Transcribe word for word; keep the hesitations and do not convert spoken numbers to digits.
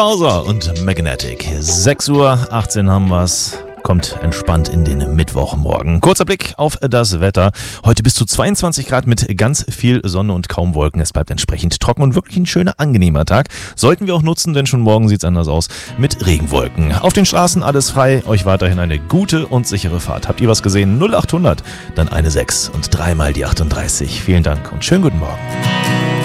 Bowser und Magnetic. sechs Uhr achtzehn haben wir's. Kommt entspannt in den Mittwochmorgen. Kurzer Blick auf das Wetter. Heute bis zu zweiundzwanzig Grad mit ganz viel Sonne und kaum Wolken. Es bleibt entsprechend trocken und wirklich ein schöner, angenehmer Tag. Sollten wir auch nutzen, denn schon morgen sieht's anders aus mit Regenwolken. Auf den Straßen alles frei. Euch weiterhin eine gute und sichere Fahrt. Habt ihr was gesehen? null acht hundert, dann eine sechs und dreimal die achtunddreißig. Vielen Dank und schönen guten Morgen.